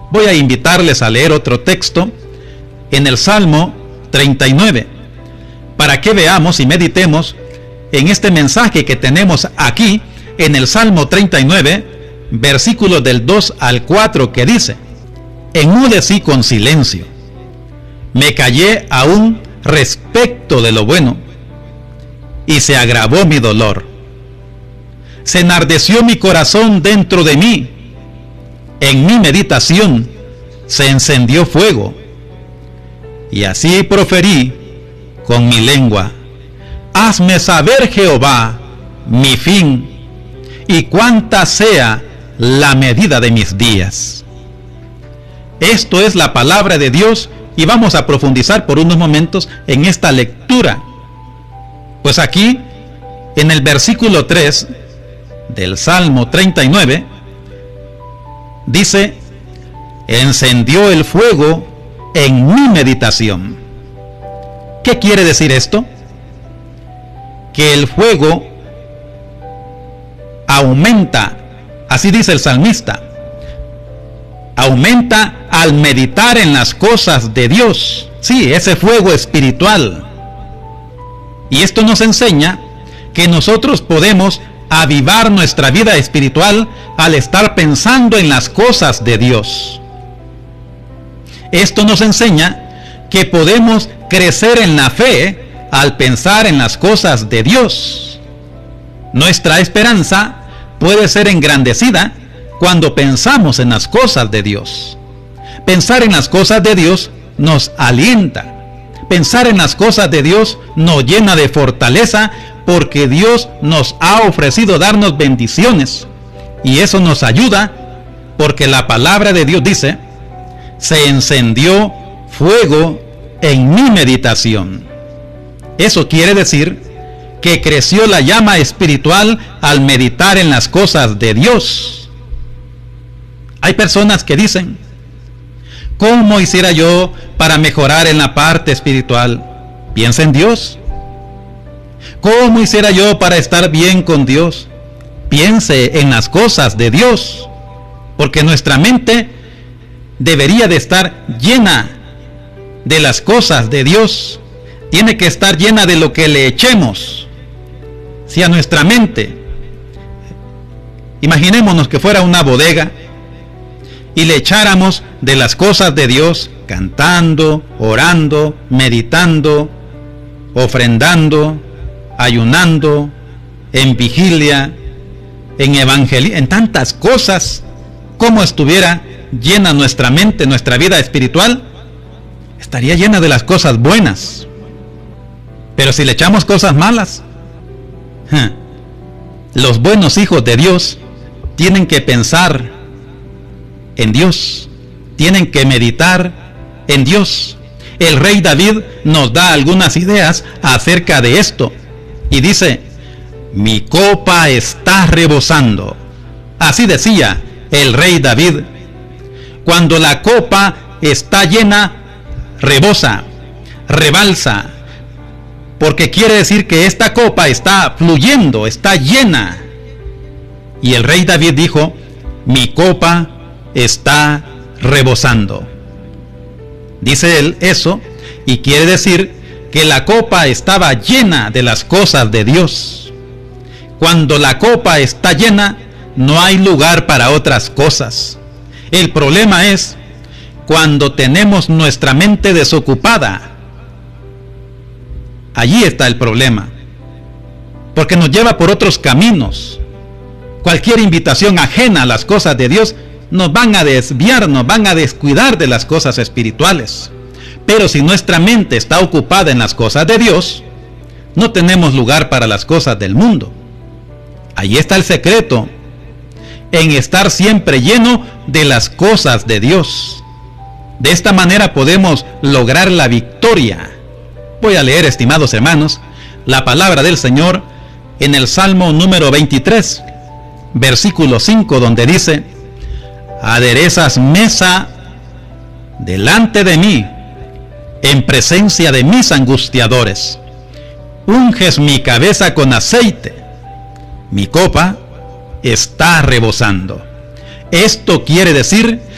voy a invitarles a leer otro texto en el Salmo 39, para que veamos y meditemos en este mensaje que tenemos aquí en el Salmo 39, versículos del 2 al 4, que dice: enmudecí con silencio, me callé aún respecto de lo bueno, y se agravó mi dolor. Se enardeció mi corazón dentro de mí, en mi meditación se encendió fuego, y así proferí con mi lengua: hazme saber, Jehová, mi fin, y cuánta sea la medida de mis días. Esto es la palabra de Dios, y vamos a profundizar por unos momentos en esta lectura. Pues aquí, en el versículo 3 del Salmo 39, dice: encendió el fuego en mi meditación. ¿Qué quiere decir esto? Que el fuego aumenta, así dice el salmista, aumenta al meditar en las cosas de Dios. Sí, ese fuego espiritual. Y esto nos enseña que nosotros podemos avivar nuestra vida espiritual al estar pensando en las cosas de Dios. Esto nos enseña que podemos crecer en la fe al pensar en las cosas de Dios. Nuestra esperanza puede ser engrandecida cuando pensamos en las cosas de Dios. Pensar en las cosas de Dios nos alienta. Pensar en las cosas de Dios nos llena de fortaleza, porque Dios nos ha ofrecido darnos bendiciones. Y eso nos ayuda, porque la palabra de Dios dice: se encendió fuego en mi meditación. Eso quiere decir que creció la llama espiritual al meditar en las cosas de Dios. Hay personas que dicen: ¿cómo hiciera yo para mejorar en la parte espiritual? Piensa en Dios. ¿Cómo hiciera yo para estar bien con Dios? Piense en las cosas de Dios, porque nuestra mente debería de estar llena de las cosas de Dios. Tiene que estar llena de lo que le echemos. Si a nuestra mente, imaginémonos que fuera una bodega, y le echáramos de las cosas de Dios, cantando, orando, meditando, ofrendando, ayunando, en vigilia, en evangelio, en tantas cosas, como estuviera llena nuestra mente, nuestra vida espiritual, estaría llena de las cosas buenas. Pero si le echamos cosas malas, los buenos hijos de Dios tienen que pensar en Dios, tienen que meditar en Dios. El rey David nos da algunas ideas acerca de esto, y dice: mi copa está rebosando. Así decía el rey David. Cuando la copa está llena, rebosa, rebalsa, porque quiere decir que esta copa está fluyendo, está llena. Y el rey David dijo: mi copa está rebosando. Dice él eso, y quiere decir que la copa estaba llena de las cosas de Dios. Cuando la copa está llena, no hay lugar para otras cosas. El problema es cuando tenemos nuestra mente desocupada. Allí está el problema, porque nos lleva por otros caminos. Cualquier invitación ajena a las cosas de Dios nos van a desviar, nos van a descuidar de las cosas espirituales. Pero si nuestra mente está ocupada en las cosas de Dios, no tenemos lugar para las cosas del mundo. Allí está el secreto, en estar siempre lleno de las cosas de Dios. De esta manera podemos lograr la victoria. Voy a leer, estimados hermanos, la palabra del Señor en el Salmo número 23, versículo 5, donde dice: aderezas mesa delante de mí, en presencia de mis angustiadores. Unges mi cabeza con aceite, mi copa está rebosando. Esto quiere decir